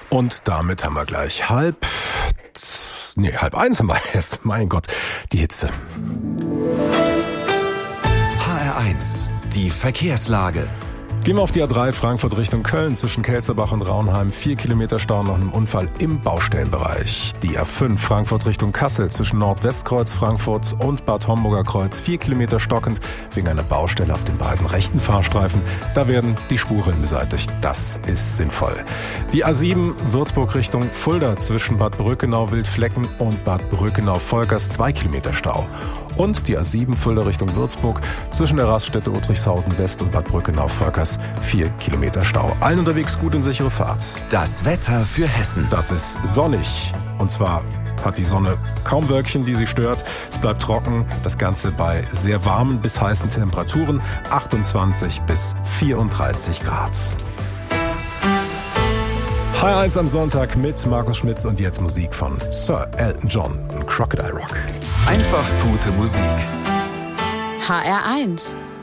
Und damit haben wir gleich halb eins haben wir erst. Mein Gott, die Hitze. HR1, die Verkehrslage. Gehen wir auf die A3 Frankfurt Richtung Köln zwischen Kelzerbach und Raunheim. 4 Kilometer Stau nach einem Unfall im Baustellenbereich. Die A5 Frankfurt Richtung Kassel zwischen Nordwestkreuz Frankfurt und Bad Homburger Kreuz. 4 Kilometer stockend wegen einer Baustelle auf den beiden rechten Fahrstreifen. Da werden die Spuren beseitigt. Das ist sinnvoll. Die A7 Würzburg Richtung Fulda zwischen Bad Bröckenau-Wildflecken und Bad Bröckenau-Volkers. 2 Kilometer Stau. Und die A7 Fulda Richtung Würzburg zwischen der Raststätte Udrichshausen West und Bad Bröckenau-Volkers 4 Kilometer Stau. Allen unterwegs gute und sichere Fahrt. Das Wetter für Hessen. Das ist sonnig. Und zwar hat die Sonne kaum Wölkchen, die sie stört. Es bleibt trocken. Das Ganze bei sehr warmen bis heißen Temperaturen. 28 bis 34 Grad. HR1 am Sonntag mit Markus Schmitz und jetzt Musik von Sir Elton John und Crocodile Rock. Einfach gute Musik. HR1